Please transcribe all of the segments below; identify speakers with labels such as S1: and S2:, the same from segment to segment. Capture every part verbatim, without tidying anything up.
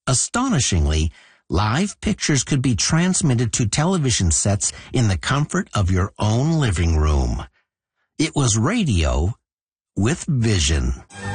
S1: Astonishingly, live pictures could be transmitted to television sets in the comfort of your own living room. It was radio with vision.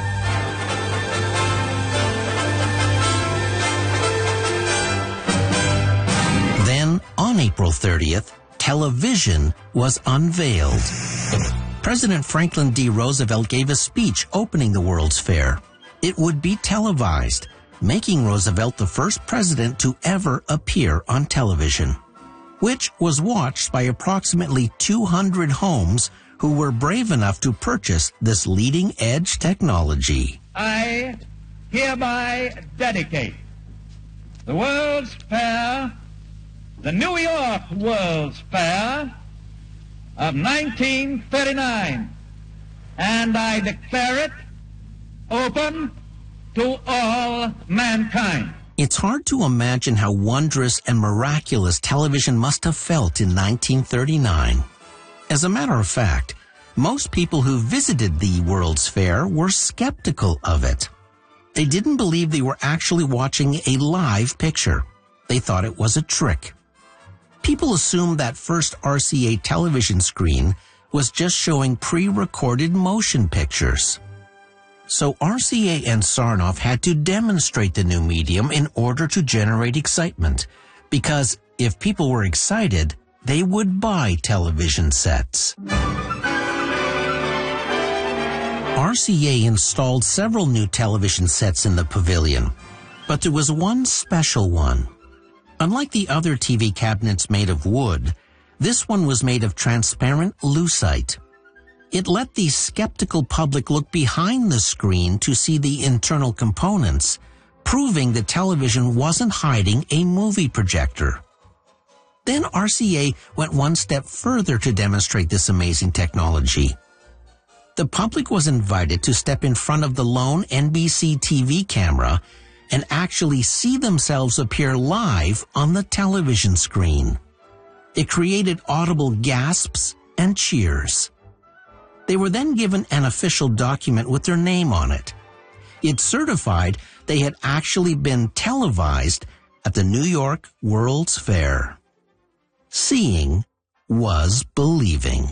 S1: Then, on April thirtieth, television was unveiled. President Franklin D. Roosevelt gave a speech opening the World's Fair. It would be televised, making Roosevelt the first president to ever appear on television, which was watched by approximately two hundred homes who were brave enough to purchase this leading-edge technology.
S2: I hereby dedicate the World's Fair, the New York World's Fair of nineteen thirty-nine, and I declare it open to all mankind.
S1: It's hard to imagine how wondrous and miraculous television must have felt in nineteen thirty-nine. As a matter of fact, most people who visited the World's Fair were skeptical of it. They didn't believe they were actually watching a live picture. They thought it was a trick. People assumed that first R C A television screen was just showing pre-recorded motion pictures. So R C A and Sarnoff had to demonstrate the new medium in order to generate excitement, because if people were excited, they would buy television sets. R C A installed several new television sets in the pavilion, but there was one special one. Unlike the other T V cabinets made of wood, this one was made of transparent lucite. It let the skeptical public look behind the screen to see the internal components, proving the television wasn't hiding a movie projector. Then R C A went one step further to demonstrate this amazing technology. The public was invited to step in front of the lone N B C T V camera and actually see themselves appear live on the television screen. It created audible gasps and cheers. They were then given an official document with their name on it. It certified they had actually been televised at the New York World's Fair. Seeing was believing.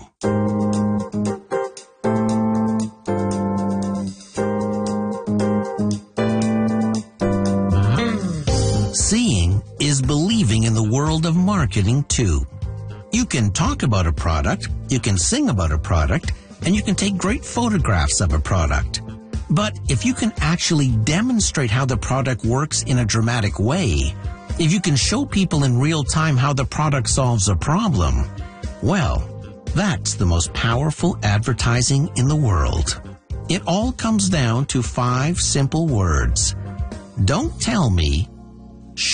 S1: Seeing is believing in the world of marketing too. You can talk about a product, you can sing about a product, and you can take great photographs of a product. But if you can actually demonstrate how the product works in a dramatic way, if you can show people in real time how the product solves a problem, well, that's the most powerful advertising in the world. It all comes down to five simple words. Don't tell me,